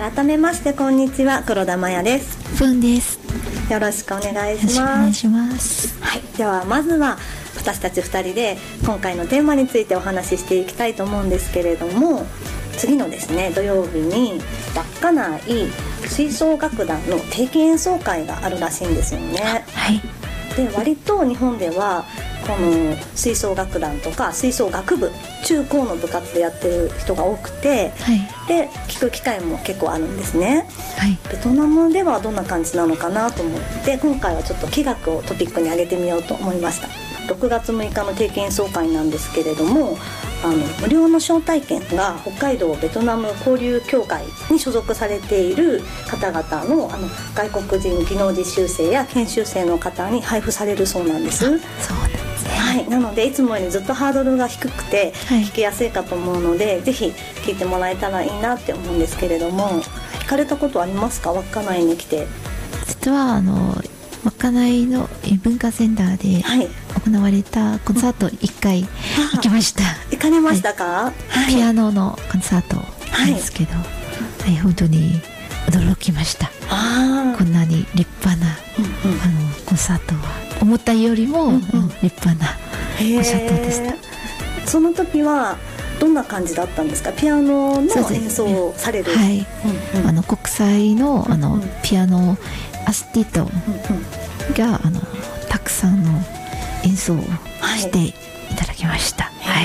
改めましてこんにちは、黒田真也です。 ふんです。 よろしくお願いします。 よろしくお願いします。 はい、ではまずは私たち2人で今回のテーマについてお話ししていきたいと思うんですけれども、次のですね土曜日に稚内吹奏楽団の定期演奏会があるらしいんですよね。 はい。 で割と日本ではこの吹奏楽団とか吹奏楽部中高の部活でやってる人が多くて、 はい、 で聞く機会も結構あるんですね。 はい、 ベトナムではどんな感じなのかなと思って今回はちょっと器楽をトピックに挙げてみようと思いました。6月6日の定期演奏会なんですけれども、無料の招待券が北海道ベトナム交流協会に所属されている方々の、外国人技能実習生や研修生の方に配布されるそうなんです。 そうなんですね。 はい、なのでいつもよりずっとハードルが低くて聞きやすいかと思うので、ぜひ聞いてもらえたらいいなって思うんですけれども、聞かれたことありますか？稚内に来て。 実は稚内の文化センターで行われたコンサート1回行きました。 行かれましたか？ はい、ピアノのコンサートなんですけど、はい、本当に驚きました。こんなに立派な、コンサートは思ったよりも、立派なコンサートでした。 その時はどんな感じだったんですか？ピアノの演奏をされる、 はい、国際の、ピアノアスティットが、たくさんの演奏をしていただきました。はい。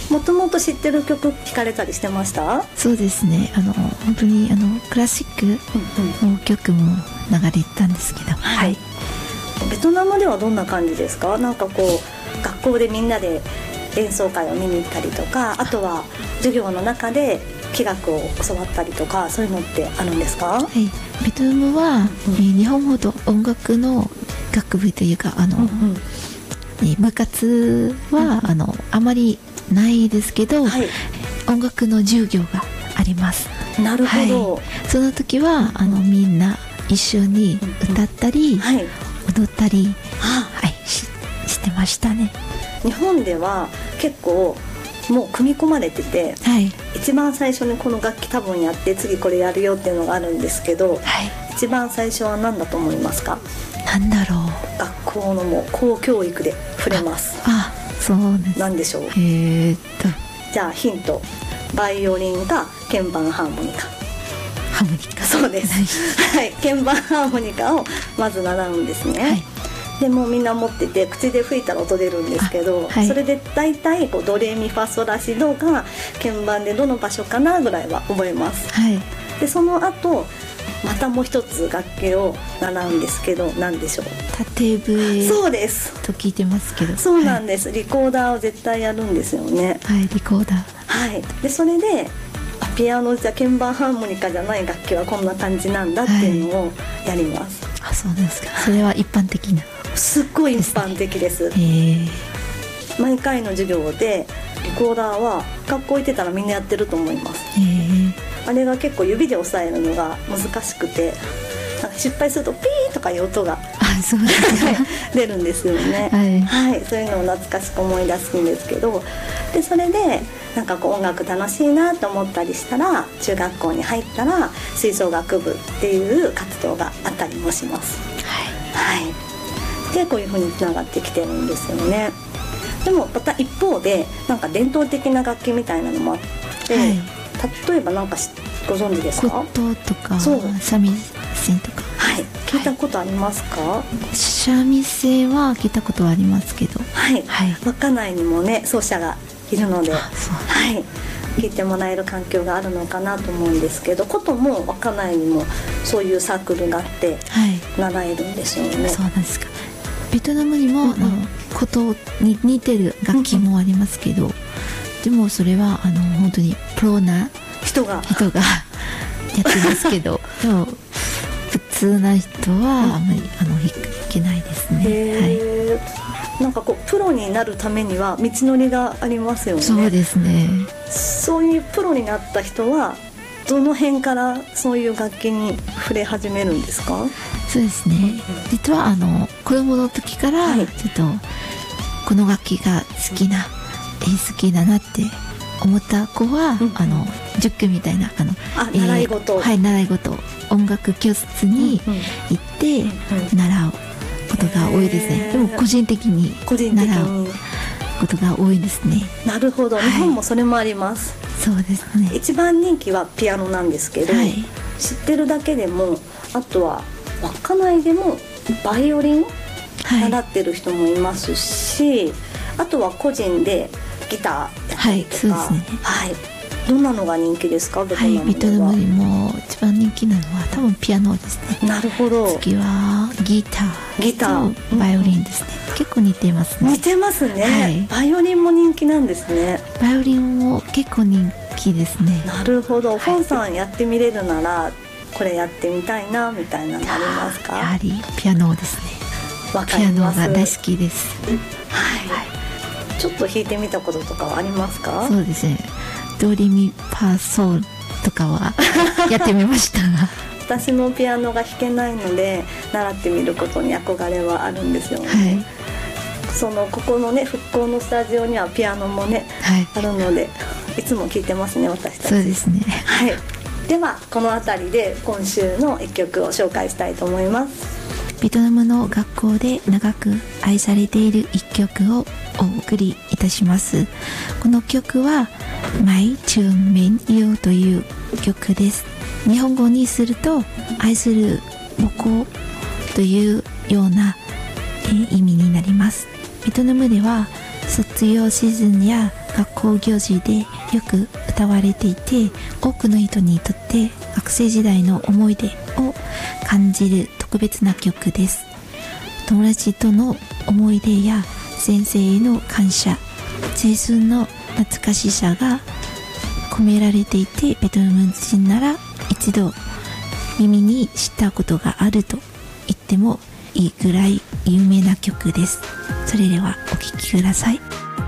もともと知ってる曲聴かれたりしてました？ そうですね。本当にクラシックの曲も流れたんですけど、 はい。ベトナムではどんな感じですか？なんかこう学校でみんなで演奏会を見に行ったりとか、あとは授業の中で器楽を教わったりとか、そういうのってあるんですか？ はい。ベトナムは、日本ほど音楽の学部というか部活は、あまりないですけど、はい、音楽の授業があります。 なるほど。 はい、その時はみんな一緒に歌ったり、踊ったり、してましたね。 日本では結構もう組み込まれてて、一番最初にこの楽器多分やって次これやるよっていうのがあるんですけど、一番最初は何だと思いますか？ なんだろう。 学校のもう公教育で触れます。 そうです。 何でしょう？じゃあヒント。バイオリンか鍵盤ハーモニカ。 ハーモニカ。 そうです。はい、鍵盤ハーモニカをまず習うんですね。でもみんな持ってて口で吹いたら音出るんですけど、それで大体こうドレミファソラシドが鍵盤でどの場所かなぐらいは覚えます。でその後またもう一つ楽器を習うんですけど、何でしょう？ 縦笛。 そうですと聞いてますけど。 そうなんです。リコーダーを絶対やるんですよね。 はい、リコーダー。 はい。でそれでピアノじゃ鍵盤ハーモニカじゃない楽器はこんな感じなんだっていうのをやります。 そうですか。それは一般的な。 すっごい一般的です。毎回の授業でリコーダーは学校行ってたらみんなやってると思います。あれが結構指で押さえるのが難しくて、なんか失敗するとピーとかいう音が出るんですよね。はい、そういうのを懐かしく思い出すんですけど、でそれでなんかこう音楽楽しいなと思ったりしたら、中学校に入ったら吹奏楽部っていう活動があったりもします。はい。でこういう風につながってきてるんですよね。でもまた一方でなんか伝統的な楽器みたいなのもあって、例えばなんかご存知ですか？ 琴とか三味線とか。 聞いたことありますか？ 三味線は聞いたことはありますけど、 稚内にもね奏者がいるので、聞いてもらえる環境があるのかなと思うんですけど、琴も稚内にもそういうサークルがあって習えるんですよね。 そうですか。ベトナムにも琴に似てる楽器もありますけど、でもそれは本当にプロな人がやってますけどでも普通な人はあんまり弾けないですね。 なんかこうプロになるためには道のりがありますよね。 そうですね。 そういうプロになった人はどの辺からそういう楽器に触れ始めるんですか？ そうですね。実は子供の時からちょっとこの楽器が好きだなって思った子は、塾みたいな習い事、 習い事、音楽教室に行って習うことが多いですね。でも個人的に習うことが多いですね。 なるほど、日本もそれもあります。 そうですね。 一番人気はピアノなんですけど、知ってるだけでも、あとは稚内でもバイオリン習ってる人もいますし、あとは個人でギターやったりとか、 そうですね。 どんなのが人気ですか？ベトナムでは。 ベトナムにも一番人気なのは多分ピアノですね。 なるほど。 次はギター、バイオリンですね。結構似てますね。 似てますね。バイオリンも人気なんですね。 バイオリンも結構人気ですね。 なるほど。フォンさんやってみれるならこれやってみたいなみたいなのありますか？ やはりピアノですね。ピアノが大好きです。ちょっと弾いてみたこととかはありますか？ そうですね。ドリミパソーとかはやってみましたが私もピアノが弾けないので習ってみることに憧れはあるんですよね。ここのね復興のスタジオにはピアノもね、あるのでいつも聴いてますね、私たち。 そうですね。 ではこの辺りで今週の一曲を紹介したいと思います。 ベトナムの学校で長く愛されている一曲をお送りいたします。この曲はマイチュンメンユーという曲です。日本語にすると愛する母校というような、意味になります。ベトナムでは卒業シーズンや学校行事でよく歌われていて、多くの人にとって学生時代の思い出を感じる特別な曲です。友達との思い出や先生への感謝、青春の懐かしさが込められていて、ベトナム人なら一度耳にしたことがあると言ってもいいぐらい有名な曲です。それではお聴きください。